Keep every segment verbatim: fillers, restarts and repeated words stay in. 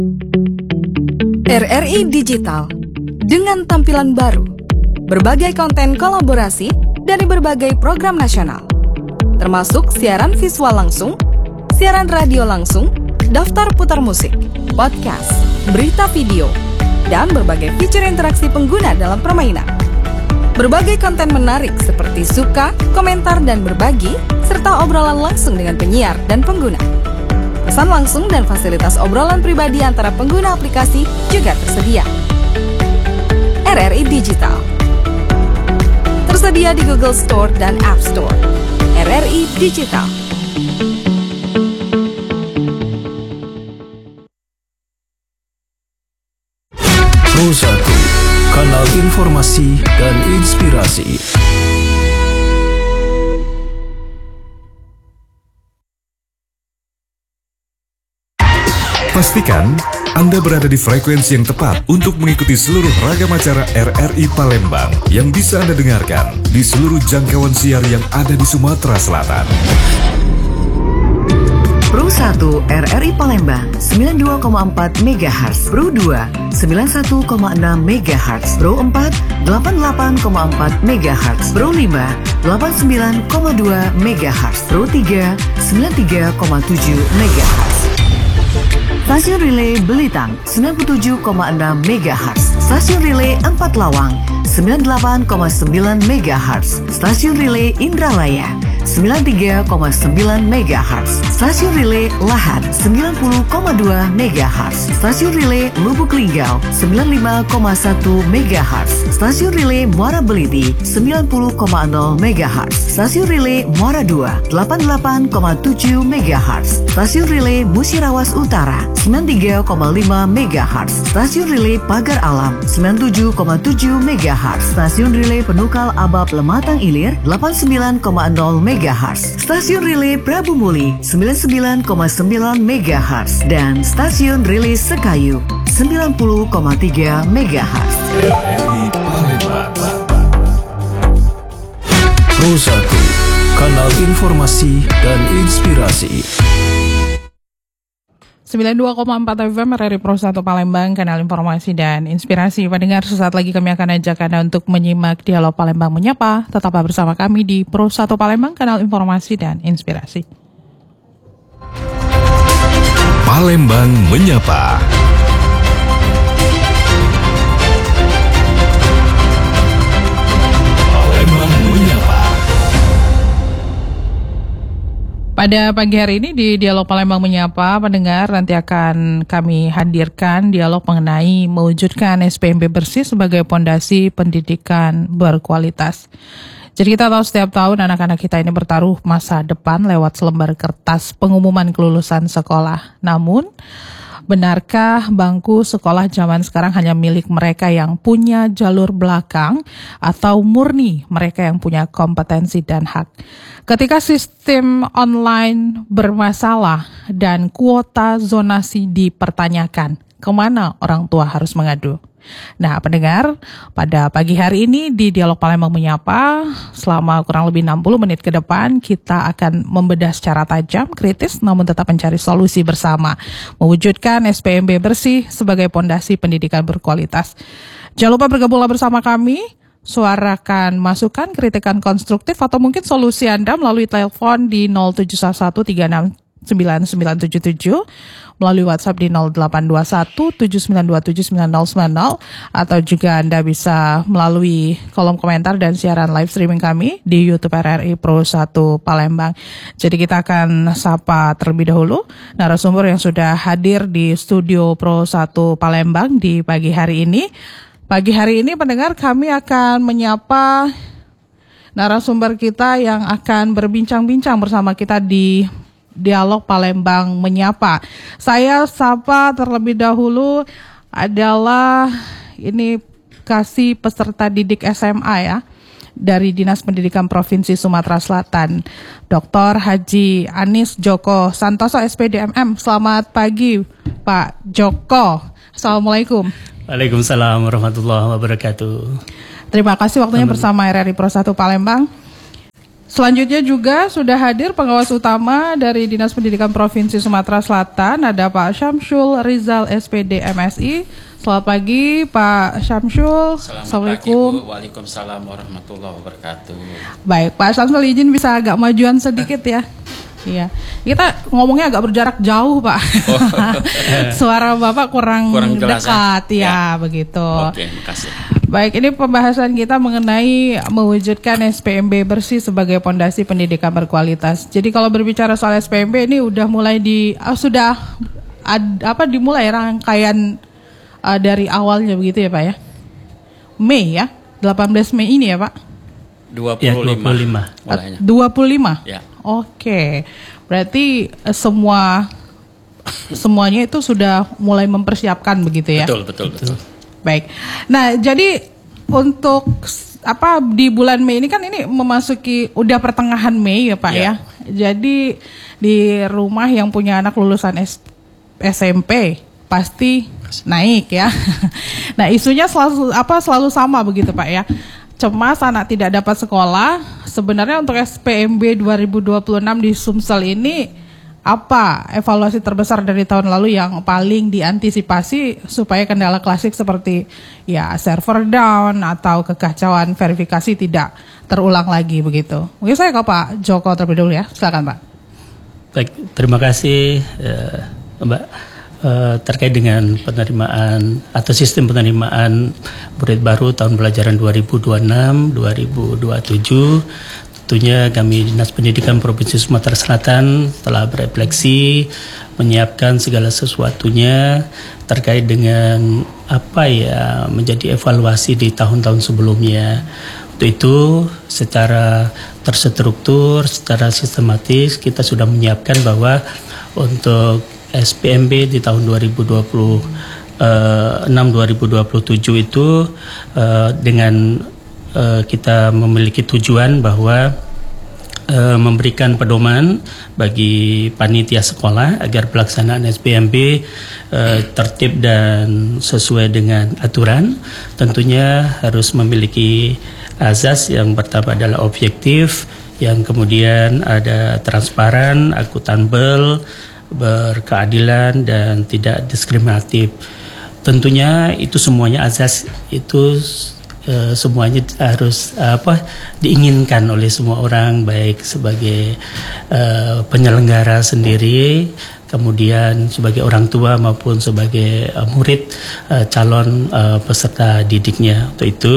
R R I Digital dengan tampilan baru, berbagai konten kolaborasi dari berbagai program nasional, termasuk siaran visual langsung, siaran radio langsung, daftar putar musik, podcast, berita video, dan berbagai fitur interaksi pengguna dalam permainan. Berbagai konten menarik seperti suka, komentar, dan berbagi, serta obrolan langsung dengan penyiar dan pengguna. Pesan langsung dan fasilitas obrolan pribadi antara pengguna aplikasi juga tersedia. R R I Digital tersedia di Google Store dan App Store. R R I Digital. Pro satu, kanal informasi dan inspirasi. Pastikan Anda berada di frekuensi yang tepat untuk mengikuti seluruh ragam acara R R I Palembang yang bisa Anda dengarkan di seluruh jangkauan siar yang ada di Sumatera Selatan. Pro satu R R I Palembang sembilan puluh dua koma empat megahertz, Pro dua sembilan puluh satu koma enam megahertz, Pro empat delapan puluh delapan koma empat megahertz, Pro lima delapan puluh sembilan koma dua megahertz, Pro tiga sembilan puluh tiga koma tujuh megahertz. Stasiun Relay Belitang sembilan puluh tujuh koma enam megahertz, Stasiun Relay Empat Lawang sembilan puluh delapan koma sembilan megahertz, Stasiun Relay Indralaya sembilan puluh tiga koma sembilan megahertz, Stasiun Relay Lahat sembilan puluh koma dua megahertz, Stasiun Relay Lubuk Linggau sembilan puluh lima koma satu megahertz, Stasiun Relay Muara Beliti sembilan puluh koma nol megahertz, Stasiun Relay Muara dua delapan puluh delapan koma tujuh megahertz, Stasiun Relay Musirawas Utara sembilan puluh tiga koma lima megahertz, Stasiun Relay Pagar Alam sembilan puluh tujuh koma tujuh megahertz, Stasiun Relay Penukal Abab Lematang Ilir delapan puluh sembilan koma nol megahertz, Stasiun Relay Prabu Muli sembilan puluh sembilan koma sembilan megahertz, dan Stasiun Relay Sekayu sembilan puluh koma tiga megahertz. R R I Palembang. Pro satu, kanal informasi dan inspirasi. sembilan puluh dua koma empat F M R R I Pro satu Palembang, kanal informasi dan inspirasi. Pendengar, sesaat lagi kami akan ajak Anda untuk menyimak Dialog Palembang Menyapa. Tetaplah bersama kami di Pro satu Palembang, kanal informasi dan inspirasi. Palembang Menyapa. Palembang Menyapa. Pada pagi hari ini di Dialog Palembang Menyapa, pendengar, nanti akan kami hadirkan dialog mengenai mewujudkan S P M B bersih sebagai pondasi pendidikan berkualitas. Jadi kita tahu setiap tahun anak-anak kita ini bertaruh masa depan lewat selembar kertas pengumuman kelulusan sekolah. Namun, benarkah bangku sekolah zaman sekarang hanya milik mereka yang punya jalur belakang atau murni mereka yang punya kompetensi dan hak? Ketika sistem online bermasalah dan kuota zonasi dipertanyakan, kemana orang tua harus mengadu? Nah, pendengar, pada pagi hari ini di Dialog Palembang Menyapa, selama kurang lebih enam puluh menit ke depan, kita akan membedah secara tajam, kritis, namun tetap mencari solusi bersama, mewujudkan S P M B bersih sebagai pondasi pendidikan berkualitas. Jangan lupa bergabunglah bersama kami, suarakan masukan, kritikan konstruktif, atau mungkin solusi Anda melalui telepon di nol tujuh satu tiga enam sembilan sembilan tujuh tujuh, melalui WhatsApp di nol delapan dua satu tujuh sembilan dua tujuh sembilan nol sembilan nol, atau juga Anda bisa melalui kolom komentar dan siaran live streaming kami di YouTube R R I Pro satu Palembang. Jadi kita akan sapa terlebih dahulu narasumber yang sudah hadir di studio Pro satu Palembang di pagi hari ini. Pagi hari ini, pendengar, kami akan menyapa narasumber kita yang akan berbincang-bincang bersama kita di Dialog Palembang Menyapa. Saya sapa terlebih dahulu adalah ini kasih peserta didik S M A ya, dari Dinas Pendidikan Provinsi Sumatera Selatan, Doktor Haji Anis Joko Santoso S P D M M. Selamat pagi Pak Joko. Assalamualaikum. Waalaikumsalam warahmatullahi wabarakatuh. Terima kasih waktunya bersama R R I Pro satu Palembang. Selanjutnya juga sudah hadir pengawas utama dari Dinas Pendidikan Provinsi Sumatera Selatan, ada Pak Syamsul Rizal S P D M Si. Selamat pagi Pak Syamsul. Selamat Assalamualaikum. pagi Bu. Waalaikumsalam warahmatullahi wabarakatuh. Baik Pak Syamsul, izin bisa agak majuan sedikit ya. Iya, kita ngomongnya agak berjarak jauh Pak. Oh. Suara Bapak kurang, kurang jelas, dekat ya, ya begitu. Oke, makasih. Baik, ini pembahasan kita mengenai mewujudkan S P M B bersih sebagai pondasi pendidikan berkualitas. Jadi kalau berbicara soal S P M B ini udah mulai di uh, sudah ad, apa dimulai rangkaian uh, dari awalnya begitu ya Pak ya. Mei ya, delapan belas Mei ini ya Pak. dua puluh lima. Ya, dua puluh lima. Mulainya. dua puluh lima. Ya. Oke. Berarti uh, semua semuanya itu sudah mulai mempersiapkan begitu ya. Betul, betul, betul. Baik. Nah, jadi untuk apa di bulan Mei ini kan ini memasuki udah pertengahan Mei ya Pak ya. ya. Jadi di rumah yang punya anak lulusan S- SMP pasti naik ya. Nah, isunya selalu apa selalu sama begitu Pak ya. Cemas anak tidak dapat sekolah. Sebenarnya untuk S P M B dua ribu dua puluh enam di Sumsel ini apa evaluasi terbesar dari tahun lalu yang paling diantisipasi supaya kendala klasik seperti ya server down atau kekacauan verifikasi tidak terulang lagi begitu. Mungkin saya ke Pak Joko terlebih dahulu ya. Silakan Pak. Baik, terima kasih uh, Mbak. Uh, terkait dengan penerimaan atau sistem penerimaan murid baru tahun pelajaran dua ribu dua puluh enam dua ribu dua puluh tujuh, tentunya kami Dinas Pendidikan Provinsi Sumatera Selatan telah berefleksi menyiapkan segala sesuatunya terkait dengan apa ya menjadi evaluasi di tahun-tahun sebelumnya. Untuk itu secara terstruktur, secara sistematis kita sudah menyiapkan bahwa untuk S P M B di tahun dua ribu dua puluh enam dua ribu dua puluh tujuh itu uh, dengan uh, kita memiliki tujuan bahwa uh, memberikan pedoman bagi panitia sekolah agar pelaksanaan S P M B uh, tertib dan sesuai dengan aturan. Tentunya harus memiliki azas yang pertama adalah objektif, yang kemudian ada transparan, akuntabel, berkeadilan dan tidak diskriminatif. Tentunya itu semuanya azas itu e, semuanya harus apa diinginkan oleh semua orang, baik sebagai e, penyelenggara sendiri, kemudian sebagai orang tua maupun sebagai e, murid e, calon e, peserta didiknya. Untuk itu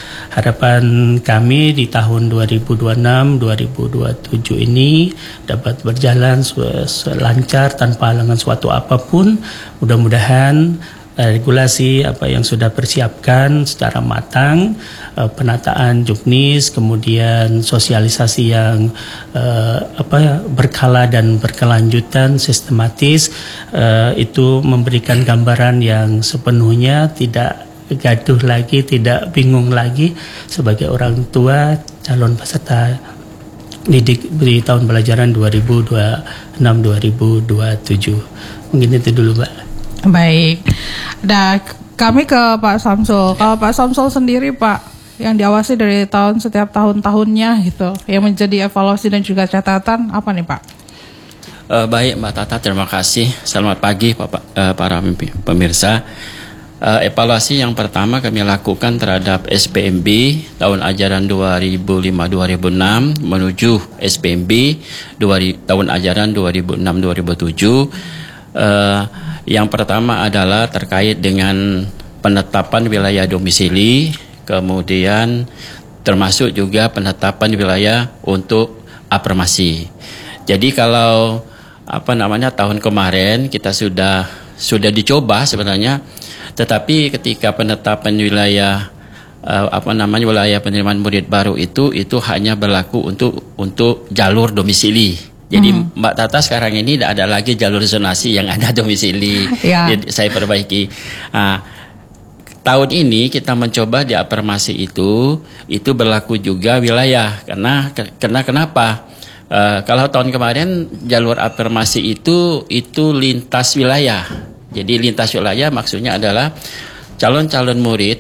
harapan kami di tahun dua ribu dua puluh enam dua ribu dua puluh tujuh ini dapat berjalan lancar tanpa halangan suatu apapun. Mudah-mudahan eh, regulasi apa yang sudah persiapkan secara matang, eh, penataan juknis, kemudian sosialisasi yang eh, apa ya, berkala dan berkelanjutan, sistematis, eh, itu memberikan gambaran yang sepenuhnya tidak gaduh lagi, tidak bingung lagi sebagai orang tua calon peserta didik di tahun pelajaran dua ribu dua puluh enam dua ribu dua puluh tujuh. Mungkin itu dulu, Mbak. Baik. Nah, kami ke Pak Syamsul. Kalau Pak Syamsul sendiri, Pak, yang diawasi dari tahun setiap tahun-tahunnya gitu, yang menjadi evaluasi dan juga catatan apa nih, Pak? Uh, baik Mbak Tata, terima kasih. Selamat pagi Bapak, uh, para pemirsa. Uh, evaluasi yang pertama kami lakukan terhadap S P M B tahun ajaran dua ribu lima dua ribu enam menuju S P M B dua, tahun ajaran dua ribu enam dua ribu tujuh. Uh, yang pertama adalah terkait dengan penetapan wilayah domisili, kemudian termasuk juga penetapan wilayah untuk afirmasi. Jadi kalau apa namanya tahun kemarin kita sudah sudah dicoba sebenarnya. Tetapi ketika penetapan wilayah uh, apa namanya wilayah penerimaan murid baru itu itu hanya berlaku untuk untuk jalur domisili. Jadi hmm. Mbak Tata sekarang ini tidak ada lagi jalur zonasi yang ada domisili. Ya. Jadi saya perbaiki. Nah, tahun ini kita mencoba di afirmasi itu itu berlaku juga wilayah karena karena kenapa? Uh, kalau tahun kemarin jalur afirmasi itu itu lintas wilayah. Jadi lintas wilayah maksudnya adalah calon-calon murid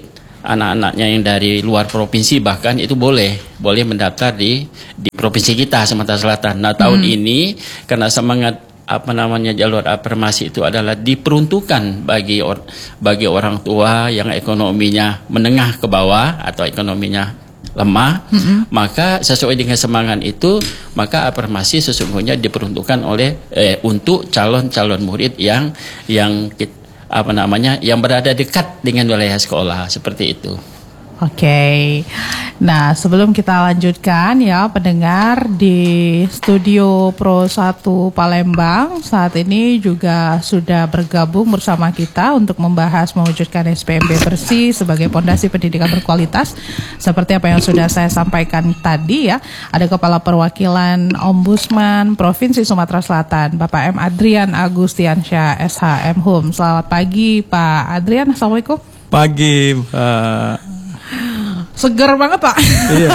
anak-anaknya yang dari luar provinsi bahkan itu boleh boleh mendaftar di di provinsi kita Sumatera Selatan. Nah tahun hmm. ini karena semangat apa namanya jalur afirmasi itu adalah diperuntukkan bagi or, bagi orang tua yang ekonominya menengah ke bawah atau ekonominya lemah, mm-hmm. maka sesuai dengan semangat itu maka afirmasi sesungguhnya diperuntukkan oleh eh, untuk calon-calon murid yang yang apa namanya yang berada dekat dengan wilayah sekolah seperti itu. Oke, okay. Nah sebelum kita lanjutkan ya pendengar di studio Pro satu Palembang saat ini juga sudah bergabung bersama kita untuk membahas mewujudkan S P M B bersih sebagai pondasi pendidikan berkualitas seperti apa yang sudah saya sampaikan tadi ya. Ada Kepala Perwakilan Ombudsman Provinsi Sumatera Selatan Bapak M. Adrian Agustiansyah S H M Hum. Selamat pagi Pak Adrian, Assalamualaikum. Pagi uh... Seger banget Pak. Iya.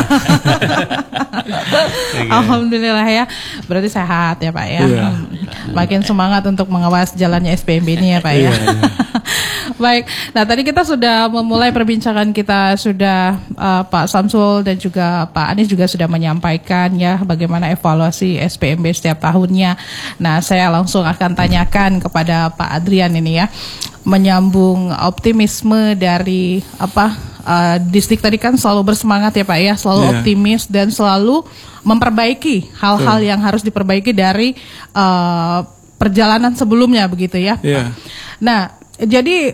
Alhamdulillah ya. Berarti sehat ya Pak ya. Iya. Makin semangat untuk mengawas jalannya S P M B ini ya Pak ya. Iya, iya. Baik. Nah tadi kita sudah memulai perbincangan kita sudah uh, Pak Samsul dan juga Pak Anies juga sudah menyampaikan ya bagaimana evaluasi S P M B setiap tahunnya. Nah saya langsung akan tanyakan kepada Pak Adrian ini ya, menyambung optimisme dari apa? Uh, distrik tadi kan selalu bersemangat ya Pak ya, selalu yeah. optimis dan selalu memperbaiki hal-hal yeah. yang harus diperbaiki dari uh, perjalanan sebelumnya begitu ya. Yeah. Nah, jadi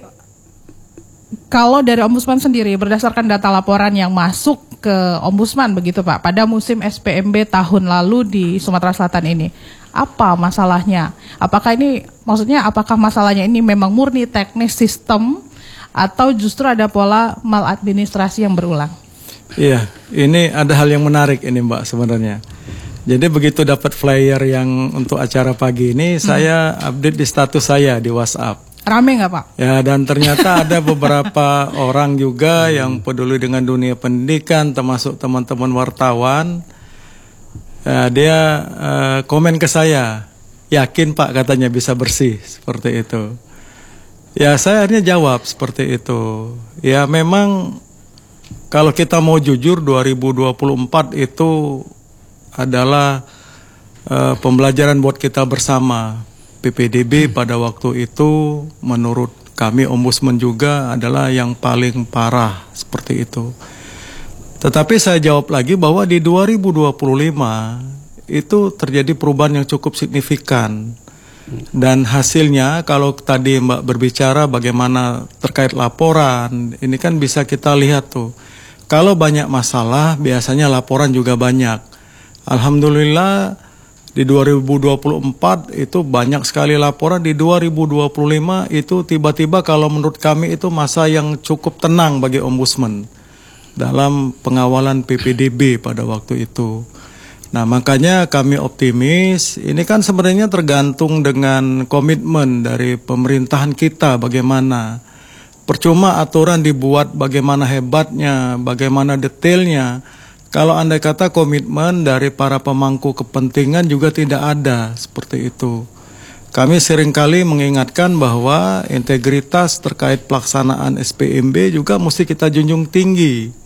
kalau dari Ombudsman sendiri berdasarkan data laporan yang masuk ke Ombudsman begitu Pak pada musim S P M B tahun lalu di Sumatera Selatan ini, apa masalahnya? Apakah ini maksudnya apakah masalahnya ini memang murni teknis sistem atau justru ada pola maladministrasi yang berulang? Iya, ini ada hal yang menarik ini Mbak sebenarnya. Jadi begitu dapat flyer yang untuk acara pagi ini, hmm. saya update di status saya di WhatsApp. Rame nggak Pak? Ya, dan ternyata ada beberapa orang juga yang peduli dengan dunia pendidikan, termasuk teman-teman wartawan. Ya, dia uh, komen ke saya, yakin Pak katanya bisa bersih, seperti itu. Ya saya akhirnya jawab seperti itu. Ya memang kalau kita mau jujur dua ribu dua puluh empat itu adalah uh, pembelajaran buat kita bersama. P P D B pada waktu itu menurut kami Ombudsman juga adalah yang paling parah seperti itu. Tetapi saya jawab lagi bahwa di dua ribu dua puluh lima itu terjadi perubahan yang cukup signifikan. Dan hasilnya kalau tadi Mbak berbicara bagaimana terkait laporan, ini kan bisa kita lihat tuh. Kalau banyak masalah biasanya laporan juga banyak. Alhamdulillah di dua ribu dua puluh empat itu banyak sekali laporan. Di dua ribu dua puluh lima itu tiba-tiba kalau menurut kami itu masa yang cukup tenang bagi Ombudsman dalam pengawalan P P D B pada waktu itu. Nah makanya kami optimis, ini kan sebenarnya tergantung dengan komitmen dari pemerintahan kita bagaimana. Percuma aturan dibuat bagaimana hebatnya, bagaimana detailnya. Kalau andai kata komitmen dari para pemangku kepentingan juga tidak ada seperti itu. Kami seringkali mengingatkan bahwa integritas terkait pelaksanaan S P M B juga mesti kita junjung tinggi.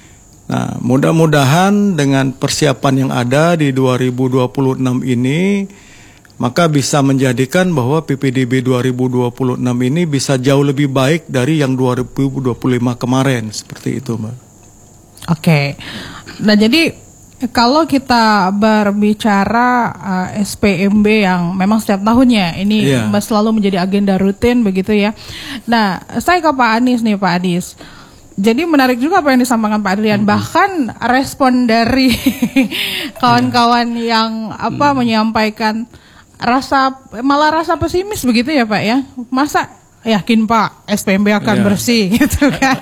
Nah, mudah-mudahan dengan persiapan yang ada di dua ribu dua puluh enam ini, maka bisa menjadikan bahwa P P D B dua ribu dua puluh enam ini bisa jauh lebih baik dari yang dua ribu dua puluh lima kemarin, seperti itu Mbak. Oke, nah jadi kalau kita berbicara uh, S P M B yang memang setiap tahunnya, ini yeah. selalu menjadi agenda rutin begitu ya. Nah, saya ke Pak Anies nih Pak Anies. Jadi menarik juga apa yang disampaikan Pak Adrian. Mm-hmm. Bahkan respon dari kawan-kawan yang apa mm-hmm. menyampaikan rasa malah rasa pesimis begitu ya Pak ya. Masa yakin Pak S P M B akan yeah. bersih gitu kan.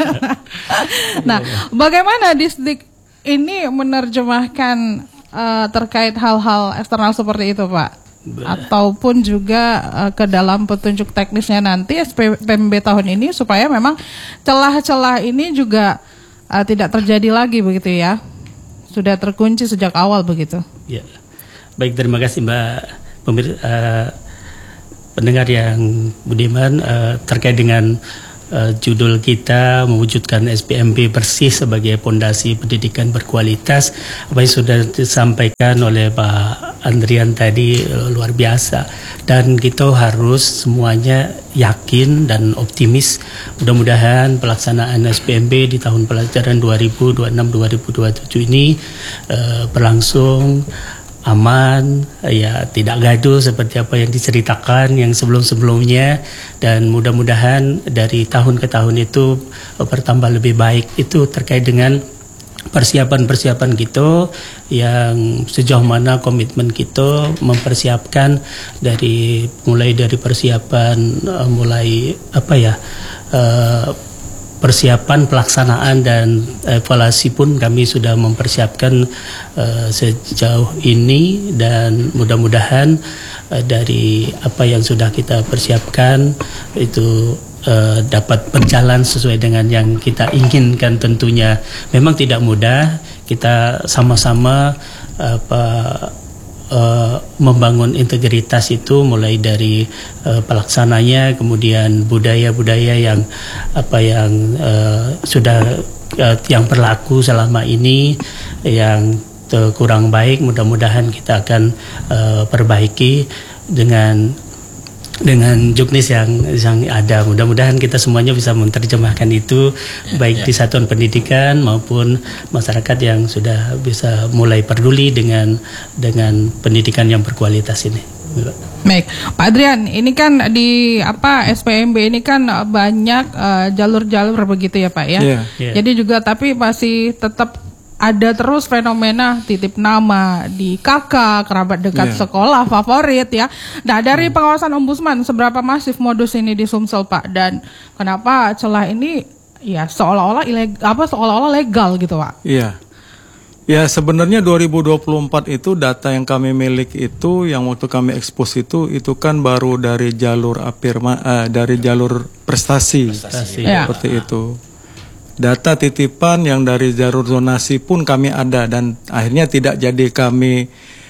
Nah, bagaimana distrik ini menerjemahkan uh, terkait hal-hal eksternal seperti itu Pak? Ataupun juga uh, ke dalam petunjuk teknisnya nanti S P M B tahun ini supaya memang celah-celah ini juga uh, tidak terjadi lagi begitu ya, sudah terkunci sejak awal begitu. Ya, baik, terima kasih Mbak Pemir, uh, pendengar yang budiman uh, terkait dengan uh, judul kita mewujudkan S P M B bersih sebagai pondasi pendidikan berkualitas. Apa yang sudah disampaikan oleh Pak Andrian tadi uh, luar biasa, dan kita harus semuanya yakin dan optimis. Mudah-mudahan pelaksanaan S P M B di tahun pelajaran dua ribu dua puluh enam dua ribu dua puluh tujuh ini uh, berlangsung aman, ya tidak gaduh seperti apa yang diceritakan yang sebelum-sebelumnya, dan mudah-mudahan dari tahun ke tahun itu bertambah lebih baik. Itu terkait dengan persiapan-persiapan kita, yang sejauh mana komitmen kita mempersiapkan dari mulai dari persiapan uh, mulai apa ya uh, persiapan pelaksanaan dan evaluasi pun kami sudah mempersiapkan uh, sejauh ini, dan mudah-mudahan uh, dari apa yang sudah kita persiapkan itu uh, dapat berjalan sesuai dengan yang kita inginkan. Tentunya memang tidak mudah, kita sama-sama apa Uh, membangun integritas itu mulai dari uh, pelaksananya, kemudian budaya-budaya yang apa yang uh, sudah uh, yang berlaku selama ini yang uh, kurang baik, mudah-mudahan kita akan uh, perbaiki dengan dengan juknis yang yang ada. Mudah-mudahan kita semuanya bisa menerjemahkan itu, ya, baik ya. di satuan pendidikan maupun masyarakat yang sudah bisa mulai peduli dengan dengan pendidikan yang berkualitas ini. Baik, Pak Adrian, ini kan di apa S P M B ini kan banyak uh, jalur-jalur begitu ya Pak ya. Yeah. Yeah. Jadi juga tapi masih tetap ada terus fenomena titip nama di kakak, kerabat dekat Yeah. sekolah favorit ya. Nah, dari pengawasan Ombudsman, seberapa masif modus ini di Sumsel Pak, dan kenapa celah ini ya seolah-olah ilegal, apa seolah-olah legal gitu Pak? Iya. Ya sebenarnya dua ribu dua puluh empat itu data yang kami miliki itu, yang waktu kami ekspos itu itu kan baru dari jalur afirma, uh, dari jalur prestasi, Prestasi. Ya. seperti itu. Data titipan yang dari jalur zonasi pun kami ada, dan akhirnya tidak jadi kami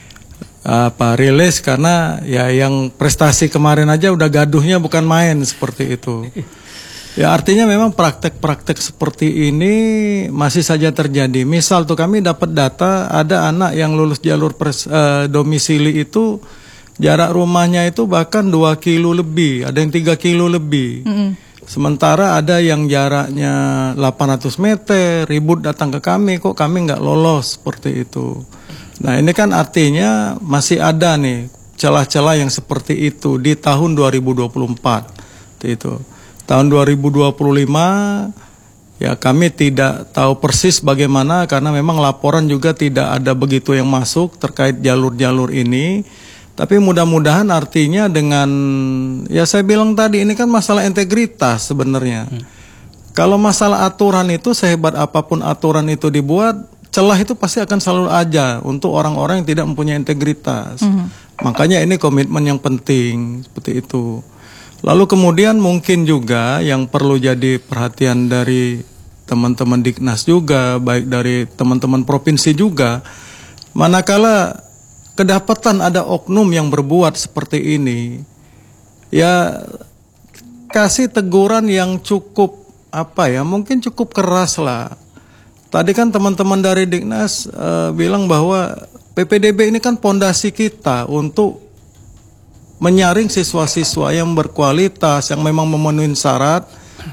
apa rilis karena ya yang prestasi kemarin aja udah gaduhnya bukan main seperti itu. Ya artinya memang praktek-praktek seperti ini masih saja terjadi. Misal tuh kami dapat data ada anak yang lulus jalur pres, uh, domisili itu jarak rumahnya itu bahkan dua kilo lebih, ada yang tiga kilo lebih. Mm-hmm. Sementara ada yang jaraknya delapan ratus meter, ribut datang ke kami, kok kami nggak lolos seperti itu. Nah ini kan artinya masih ada nih celah-celah yang seperti itu di tahun dua ribu dua puluh empat. Itu. Tahun dua ribu dua puluh lima ya kami tidak tahu persis bagaimana, karena memang laporan juga tidak ada begitu yang masuk terkait jalur-jalur ini. Tapi mudah-mudahan artinya dengan, ya saya bilang tadi ini kan masalah integritas sebenarnya. Hmm. Kalau masalah aturan itu, sehebat apapun aturan itu dibuat, celah itu pasti akan selalu ada untuk orang-orang yang tidak mempunyai integritas. Hmm. Makanya ini komitmen yang penting seperti itu. Lalu kemudian mungkin juga yang perlu jadi perhatian dari teman-teman Diknas juga, baik dari teman-teman provinsi juga, manakala kedapatan ada oknum yang berbuat seperti ini, ya kasih teguran yang cukup apa ya, mungkin cukup keras lah. Tadi kan teman-teman dari Diknas uh, bilang bahwa P P D B ini kan pondasi kita untuk menyaring siswa-siswa yang berkualitas, yang memang memenuhi syarat